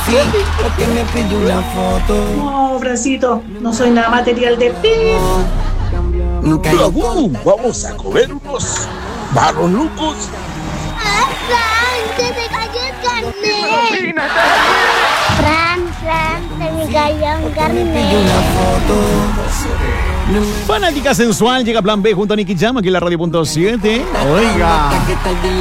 Porque me pidió una foto. No, Francito, no soy nada material de pi. Nunca Vamos a comer unos barrolucos. Fran, se me cayó el carnet. Fran, se me cayó un carnet. una foto. Fanática sensual, llega Plan B junto a Nicky Jam aquí en la radio.7. Oiga.